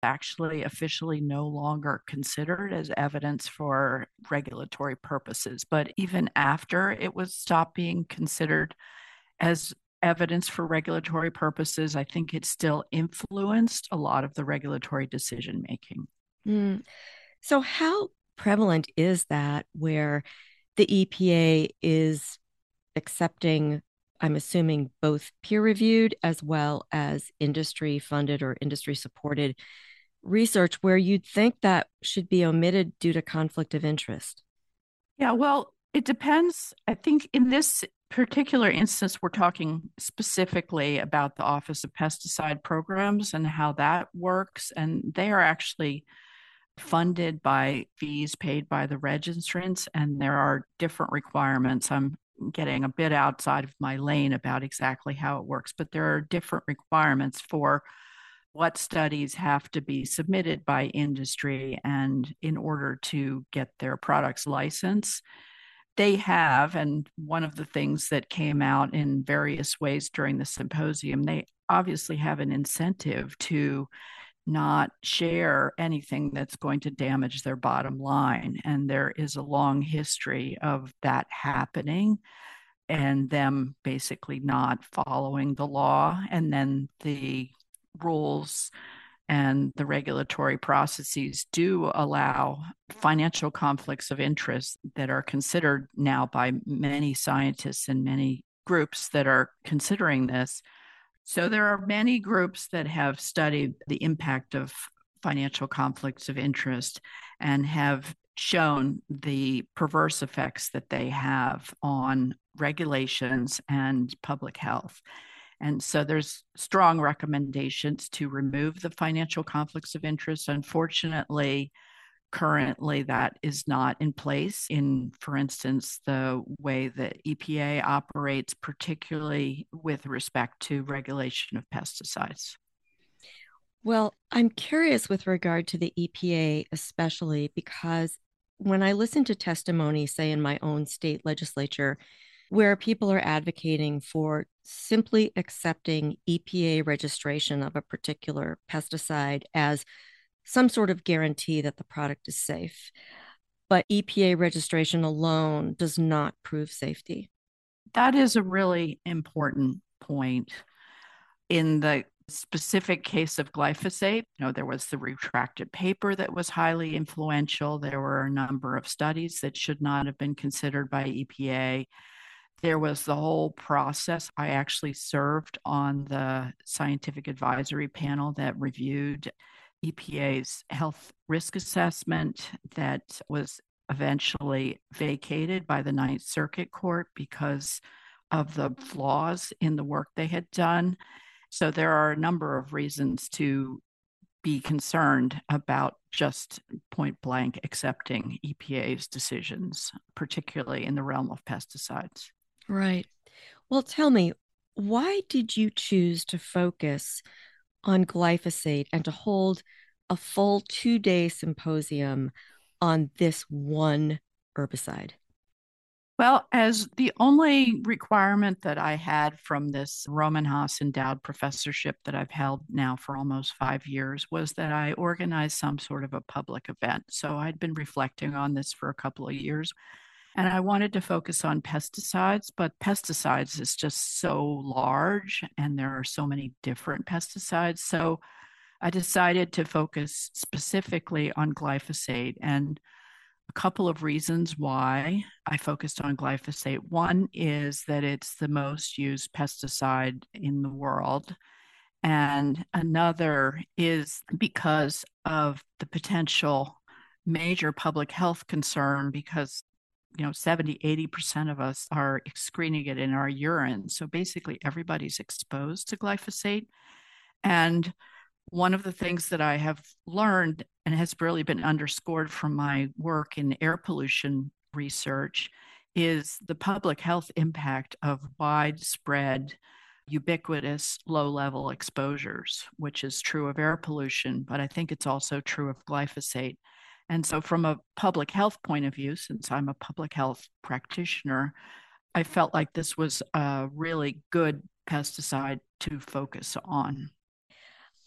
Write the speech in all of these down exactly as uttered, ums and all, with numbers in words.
actually officially no longer considered as evidence for regulatory purposes. But even after it was stopped being considered as evidence for regulatory purposes, I think it still influenced a lot of the regulatory decision making. Mm. So, how prevalent is that where the E P A is accepting, I'm assuming, both peer reviewed as well as industry funded or industry supported research where you'd think that should be omitted due to conflict of interest? Yeah, well, it depends. I think in this particular instance, we're talking specifically about the Office of Pesticide Programs and how that works. And they are actually funded by fees paid by the registrants, and there are different requirements. I'm getting a bit outside of my lane about exactly how it works, but there are different requirements for what studies have to be submitted by industry and in order to get their products licensed. They have, and one of the things that came out in various ways during the symposium, they obviously have an incentive to not share anything that's going to damage their bottom line. And there is a long history of that happening and them basically not following the law. And then the rules and the regulatory processes do allow financial conflicts of interest that are considered now by many scientists and many groups that are considering this. So there are many groups that have studied the impact of financial conflicts of interest and have shown the perverse effects that they have on regulations and public health. And so there's strong recommendations to remove the financial conflicts of interest. Unfortunately, currently that is not in place in, for instance, the way that E P A operates, particularly with respect to regulation of pesticides. Well, I'm curious with regard to the E P A, especially because when I listen to testimony, say in my own state legislature, where people are advocating for simply accepting E P A registration of a particular pesticide as some sort of guarantee that the product is safe, but E P A registration alone does not prove safety. That is a really important point. In the specific case of glyphosate, you know, there was the retracted paper that was highly influential. There were a number of studies that should not have been considered by E P A. There was the whole process. I actually served on the scientific advisory panel that reviewed E P A's health risk assessment that was eventually vacated by the Ninth Circuit Court because of the flaws in the work they had done. So there are a number of reasons to be concerned about just point blank accepting E P A's decisions, particularly in the realm of pesticides. Right. Well, tell me, why did you choose to focus on glyphosate and to hold a full two day symposium on this one herbicide? Well, as the only requirement that I had from this Roman Haas endowed professorship that I've held now for almost five years was that I organized some sort of a public event. So I'd been reflecting on this for a couple of years and I wanted to focus on pesticides, but pesticides is just so large and there are so many different pesticides. So I decided to focus specifically on glyphosate and a couple of reasons why I focused on glyphosate. One is that it's the most used pesticide in the world. And another is because of the potential major public health concern because you know seventy eighty percent of us are excreting it in our urine, so basically everybody's exposed to glyphosate. And one of the things that I have learned and has really been underscored from my work in air pollution research is the public health impact of widespread, ubiquitous, low level exposures, which is true of air pollution, but I think it's also true of glyphosate. And so, from a public health point of view, since I'm a public health practitioner, I felt like this was a really good pesticide to focus on.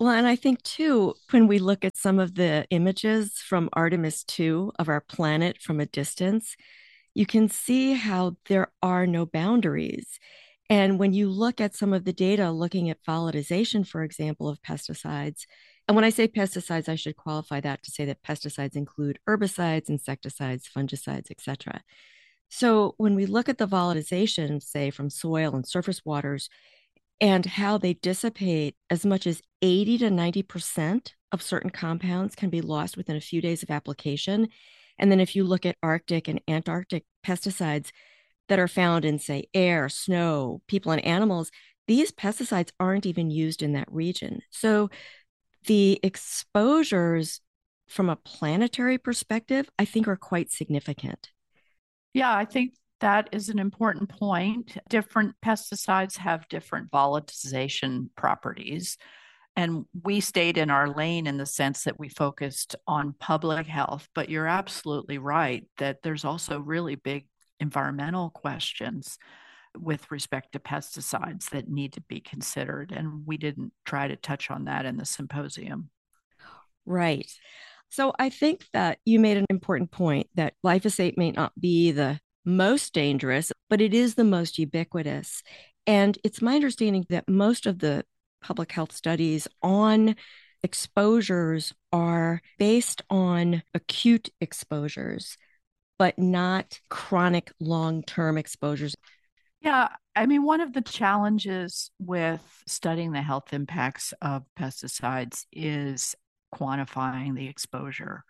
Well, and I think too, when we look at some of the images from Artemis two of our planet from a distance, you can see how there are no boundaries. And when you look at some of the data looking at volatilization, for example, of pesticides, and when I say pesticides, I should qualify that to say that pesticides include herbicides, insecticides, fungicides, et cetera. So when we look at the volatilization, say from soil and surface waters, and how they dissipate, as much as eighty to ninety percent of certain compounds can be lost within a few days of application. And then if you look at Arctic and Antarctic pesticides that are found in, say, air, snow, people, and animals, these pesticides aren't even used in that region. So the exposures from a planetary perspective, I think, are quite significant. Yeah, I think that is an important point. Different pesticides have different volatilization properties. And we stayed in our lane in the sense that we focused on public health. But you're absolutely right that there's also really big environmental questions with respect to pesticides that need to be considered. And we didn't try to touch on that in the symposium. Right. So I think that you made an important point that glyphosate may not be the most dangerous, but it is the most ubiquitous. And it's my understanding that most of the public health studies on exposures are based on acute exposures, but not chronic long term exposures. Yeah, I mean, one of the challenges with studying the health impacts of pesticides is quantifying the exposure.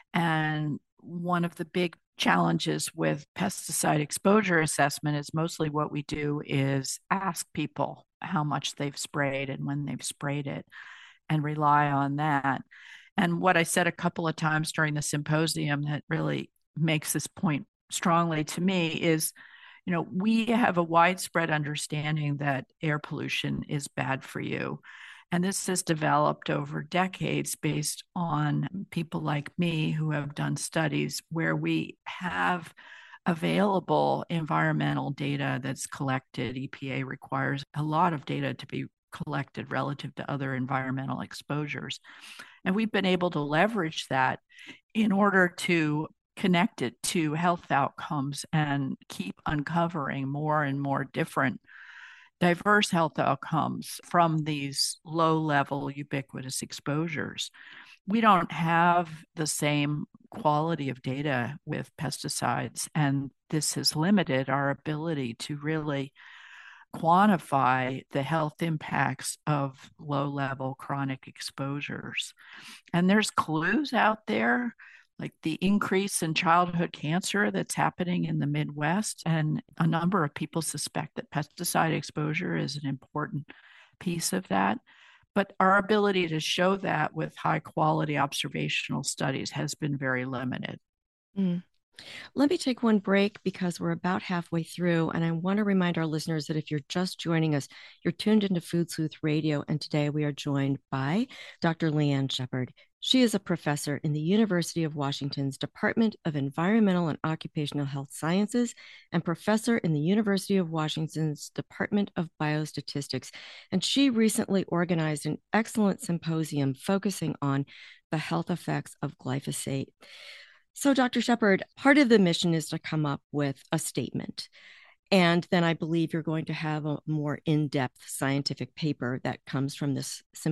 And one of the big challenges with pesticide exposure assessment is mostly what we do is ask people how much they've sprayed and when they've sprayed it and rely on that. And what I said a couple of times during the symposium that really makes this point strongly to me is, you know, we have a widespread understanding that air pollution is bad for you. And this has developed over decades based on people like me who have done studies where we have available environmental data that's collected. E P A requires a lot of data to be collected relative to other environmental exposures. And we've been able to leverage that in order to connect it to health outcomes and keep uncovering more and more different diverse health outcomes from these low level ubiquitous exposures. We don't have the same quality of data with pesticides, and this has limited our ability to really quantify the health impacts of low level chronic exposures. And there's clues out there like the increase in childhood cancer that's happening in the Midwest. And a number of people suspect that pesticide exposure is an important piece of that. But our ability to show that with high quality observational studies has been very limited. Mm. Let me take one break because we're about halfway through. And I want to remind our listeners that if you're just joining us, you're tuned into Food Sleuth Radio. And today we are joined by Doctor Leanne Shepard. She is a professor in the University of Washington's Department of Environmental and Occupational Health Sciences and professor in the University of Washington's Department of Biostatistics. And she recently organized an excellent symposium focusing on the health effects of glyphosate. So, Doctor Shepard, part of the mission is to come up with a statement. And then I believe you're going to have a more in-depth scientific paper that comes from this symposium.